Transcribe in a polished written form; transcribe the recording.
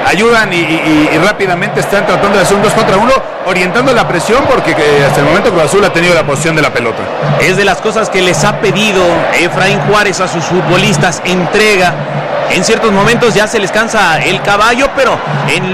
ayudan y rápidamente están tratando de hacer un 2 contra 1, orientando la presión porque hasta el momento Cruz Azul ha tenido la posición de la pelota. Es de las cosas que les ha pedido Efraín Juárez a sus futbolistas, entrega. En ciertos momentos ya se les cansa el caballo, pero en